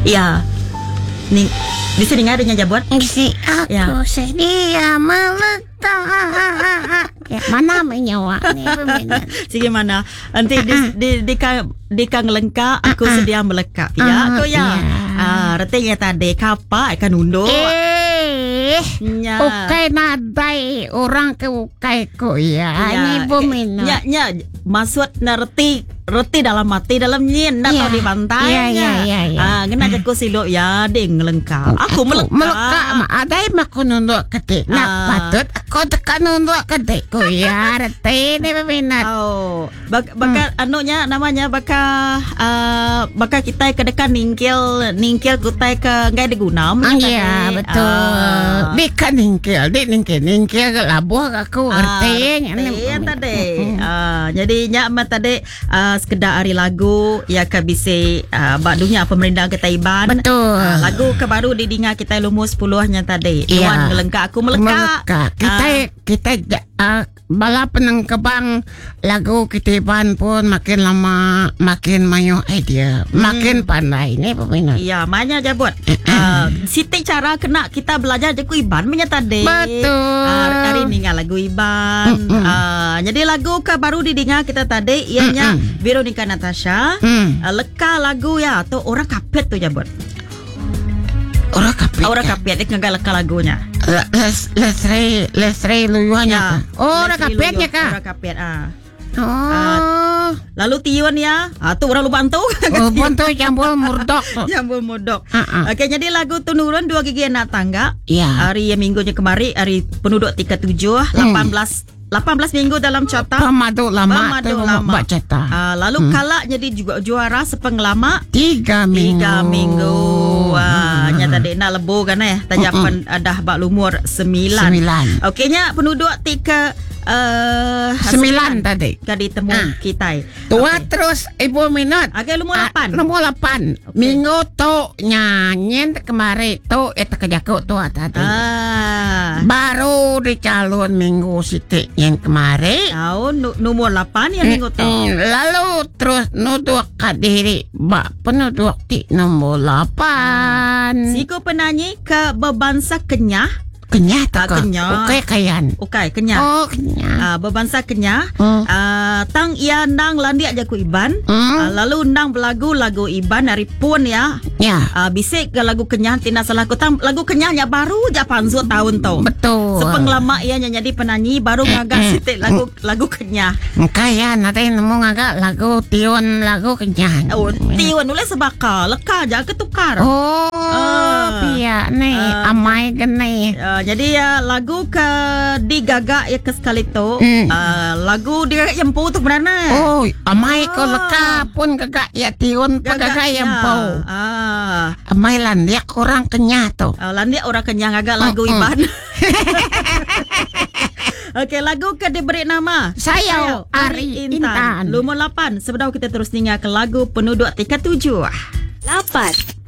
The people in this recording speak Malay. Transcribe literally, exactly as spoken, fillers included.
Ya. Ni bisa dengar adanya Jabot? Si aku Ya. sedia meletak. Ya, mana menyawa nih peminat. Sige mana? Nanti di di di kang di kang lengkap aku sedia melekap ya. Aku ya. Ah, retenya tadi kapa ikan undo. Eh, Ya. ukai nadai orang ke ukai ko ya. Ini peminat. Ya, ya, maksud na reti reti dalam mati dalam nyin dah Ya. tahu di pantai. Ya, ya, ya, ya. Ah, kena aku silok ya ding lengkap. Aku melekap. Melekap mah ada yang aku nunduk ketik. Nak Ah. patut aku tekan nunduk ketik ko ya. Reti ni peminat. Oh, bak bakal hmm. anunya namanya bakal uh, bakal kita ke dekat ningkil ningkil kutai ke ngai digunam. Ah, ya, betul. Ah. Di kan ningkil, di ningkil, ningkil ke labuh aku ngerti. Ya tadi. Ah, jadi nyak mah tadi ah, sekedar hari lagu ya ke bisi ah, bak dunia pemerintah kita Iban. Betul. Ah, lagu ke baru didinga kita lumur sepuluhnya tadi. Iya. Tuan ngelengkak aku melekak. Melekak. Kita kita uh, bala penangkebang lagu kitiban pun makin lama makin mayo idea, makin pandai ni peminat. Iya, maknya Jabot. Uh, Siti cara kena kita belajar je ku Iban punya tadi. Betul. Uh, hari ni ngah lagu Iban. Uh, jadi lagu ke baru didengar kita tadi ianya Veronica Natasha. Hmm. Uh, leka lagu ya tu orang kapet tu Jabot. Orang kapit. Orang kapet dia ngagak leka lagunya. Les lesre lesre luyuannya. Ya. Oh, orang Leslie kapitnya Luyo, kah? Orang kapet ah. Oh. Lalu Tiwan ya. Ah tu orang lu bantu. Oh, bantu jambul murdok. Jambul modok. Ah, ah. Okey, jadi lagu tu nurun dua gigi anak tangga. Ya. Hari yang minggunya kemarin hari penduduk tiga puluh tujuh lapan belas lapan belas minggu dalam carta. Pemadu lama Pemadu tu lama. buat cerita. Ah, lalu hmm. Kala jadi juga juara sepenglama Tiga minggu. tiga minggu. Wah, hmm. nyata dek nak lebu kan eh. Tajapan hmm. dah bak lumur sembilan. Sembilan. Okeynya penduduk tiga uh, Sembilan tadi. Kadi temu Ah. kita. Tua Okey. terus Ibu Minot. Okey, lumur Ah, lapan. Nombor lapan. Okey. Minggu tu nyanyian kemarin tu eta kejakut tu tadi. Ah. Baru dicalon minggu Siti yang kemarin. Tahu nu- nomor lapan yang minggu tu. Mm, lalu terus nuduk kat diri bak penduduk di nombor lapan. Siku penyanyi ke berbangsa Kenyah. Kenyah tak Ah, kah? Kenyah. Okey kayan. Okey, Kenyah. Oh kenyah. Uh, berbangsa Kenyah. Hmm. Uh, tang ia nang landia jaku Iban. Hmm. Uh, lalu nang belagu lagu Iban dari pun ya. Ya. Uh, bisik ke lagu Kenyah tina salah ku tang lagu Kenyahnya baru je pansu tahun tu. Betul. Sepenglama ia jadi penyanyi baru ngagak sitik lagu lagu Kenyah. Kayan nanti nemu ngagak lagu tiun lagu kenyah. Oh, tiwan nulis sebaka leka je ketukar. Oh, Ah. pia ni Ah. amai geni. Uh, jadi ya lagu ke digagak ya ke sekali tu Hmm. uh, lagu dia yang pu tu benar. Oh, amai ko Ah. leka pun gagak ya tiun pa gagak yang pau. Ah, Amai lan dia orang kenyah tu. uh, landia orang Kenyang agak lagu Oh, oh. Iban. Okey, lagu ke diberi nama Sayau Ari Intan. Lumur lapan. Sebelum kita terus dengar ke lagu penduduk tiga tujuh. lapan